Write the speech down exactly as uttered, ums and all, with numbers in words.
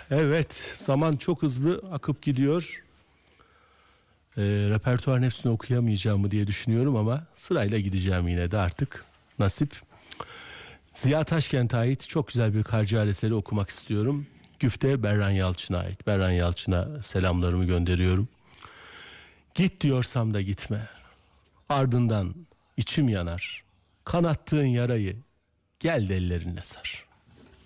Evet, zaman çok hızlı akıp gidiyor. E, repertuarın hepsini okuyamayacağım mı diye düşünüyorum ama sırayla gideceğim yine de artık. Nasip. Ziya Taşkent'e ait çok güzel bir Karciğer eseri okumak istiyorum. Güfte Berran Yalçın'a ait. Berran Yalçın'a selamlarımı gönderiyorum. Git diyorsam da gitme. Ardından içim yanar. Kanattığın yarayı gel de ellerinle sar.